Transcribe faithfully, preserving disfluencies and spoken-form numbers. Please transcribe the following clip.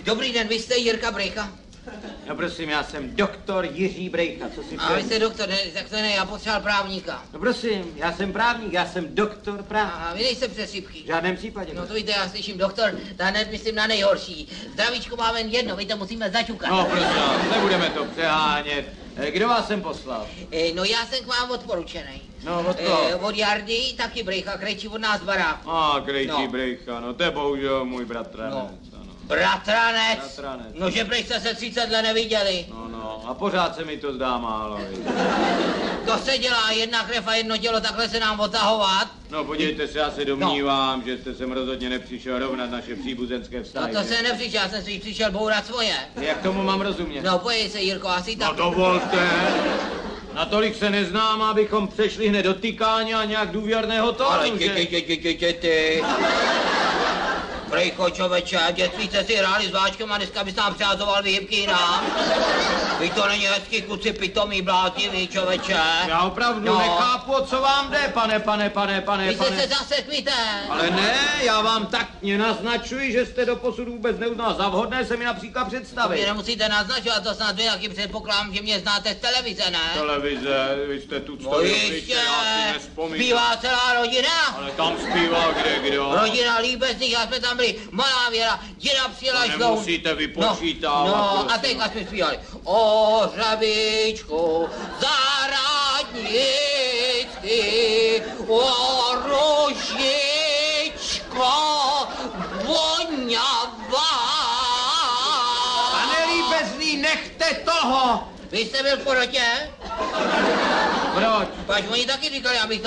Dobrý den, vy jste Jirka Brejcha? No prosím, já jsem doktor Jiří Brejcha, co si A vy jste doktor, ne, tak to ne, já potřeboval právníka. No prosím, já jsem právník, já jsem doktor právník. A vy nejste přesýpky. V žádném případě. No to víte, já slyším doktor, ta hned myslím na nejhorší. Zdravíčko máme jen jedno, my to musíme zaťukat. No prosím, nebudeme to přehánět. Kdo vás sem poslal? E, no já jsem k vám odporučenej. No od koho? E, od Jardy, taky Brejcha, krejčí od nás baráku. A, krejčí No. Brejcha, no to je bohužel můj bratranec. No. Ano. Bratranec? Bratranec. No že Brejch jste se třicet let neviděli. No, no, a pořád se mi to zdá málo. To se dělá, jedna krev a jedno tělo, takhle se nám otahovat. No podívejte se, já se domnívám, no. že jste sem rozhodně nepřišel rovnat naše příbuzenské vztahy. No to se nepřišel, já jsem si přišel bourat svoje. Jak tomu mám rozumět? No pojď se, Jirko, asi tak. No dovolte. Natolik se neznám, abychom přešli hned do tykání a nějak důvěrného tónu, Ale že? ty, ty, ty, ty, ty, ty, ty. Brejcho, čověče, v dětství jste si hráli s váčkem a dneska bys nám přázoval výhybky nám. Vy to není hezký, kluci pitomí, blátivý, čověče. Já opravdu No. nechápu, o co vám jde, pane, pane, pane, pane, Vy jste pane. se zasekvíte. Ale ne, já vám taktně naznačuji, že jste doposud vůbec neuznal za vhodné se mi například Vy představit. nemusíte naznačovat, to snad vy taky předpokládám, že mě znáte z televize, ne? Televize, vy jste tu No stojí, jistě, já si nespomínám. zpívá celá rodina. Ale tam zpívá kde kdo. Rodina Líbezných, já jsme tam byli, malá Věra, děda přijela To s nemusíte vypočítávat, No, no a prosím. teďka jsme zpívali. O řebičku, zahradnicky, o rožičko, voňavá. Pane Líbezný, nechte toho! Vy jste byl v porotě? Proč? Pač oni taky říkali, abych